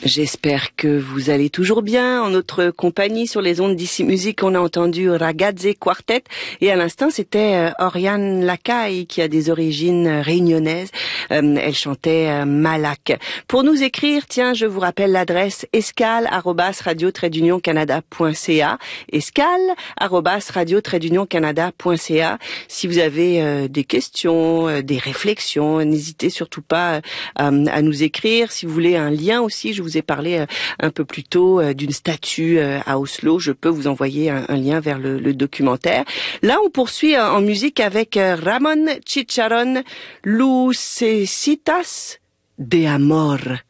J'espère que vous allez toujours bien. En notre compagnie sur les ondes d'Ici Musique, on a entendu Ragazze Quartet et à l'instant c'était Oriane Lacaille qui a des origines réunionnaises. Elle chantait Malak. Pour nous écrire, tiens, je vous rappelle l'adresse escale@radio-canada.ca, escale@radio-canada.ca. Si vous avez des questions, des réflexions, n'hésitez surtout pas à nous écrire. Si vous voulez un lien aussi, je vous ai parlé un peu plus tôt d'une statue à Oslo. Je peux vous envoyer un lien vers le documentaire. Là, on poursuit en musique avec Ramon Chicharrón, Lucecitas de Amor.